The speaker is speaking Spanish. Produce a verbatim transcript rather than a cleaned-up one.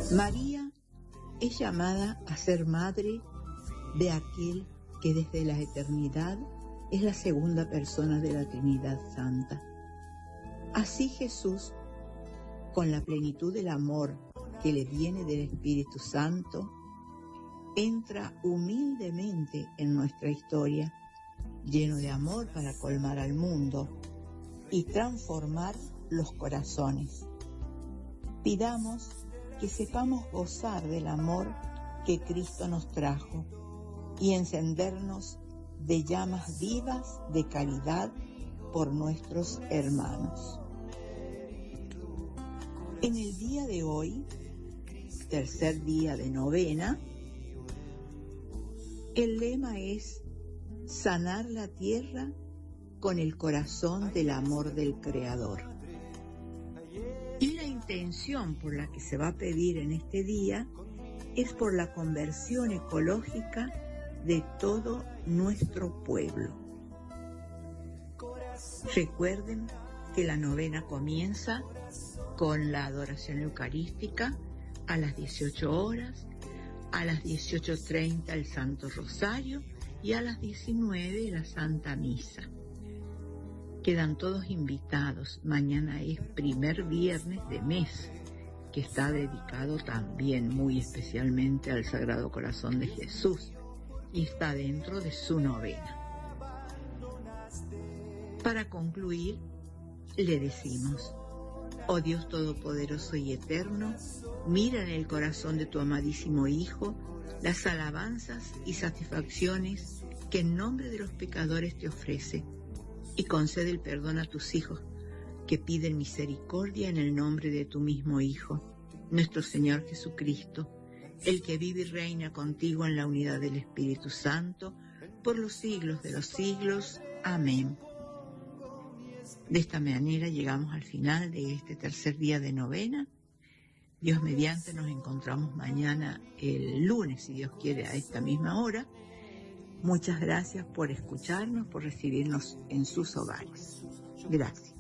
María es llamada a ser madre de aquel que desde la eternidad es la segunda persona de la Trinidad Santa. Así Jesús, con la plenitud del amor que le viene del Espíritu Santo, entra humildemente en nuestra historia, lleno de amor para colmar al mundo y transformar los corazones. Pidamos que sepamos gozar del amor que Cristo nos trajo y encendernos de llamas vivas de caridad por nuestros hermanos. En el día de hoy, tercer día de novena, el lema es sanar la tierra con el corazón del amor del Creador. Y la intención por la que se va a pedir en este día es por la conversión ecológica de todo nuestro pueblo. Recuerden que la novena comienza con la adoración eucarística a las dieciocho horas, a las dieciocho treinta el Santo Rosario y a las diecinueve la Santa Misa. Quedan todos invitados. Mañana es primer viernes de mes, que está dedicado también muy especialmente al Sagrado Corazón de Jesús y está dentro de su novena. Para concluir, le decimos: oh Dios Todopoderoso y Eterno, mira en el corazón de tu amadísimo Hijo las alabanzas y satisfacciones que en nombre de los pecadores te ofrece, y concede el perdón a tus hijos que piden misericordia en el nombre de tu mismo Hijo, nuestro Señor Jesucristo, el que vive y reina contigo en la unidad del Espíritu Santo, por los siglos de los siglos. Amén. De esta manera llegamos al final de este tercer día de novena. Dios mediante, nos encontramos mañana el lunes, si Dios quiere, a esta misma hora. Muchas gracias por escucharnos, por recibirnos en sus hogares. Gracias.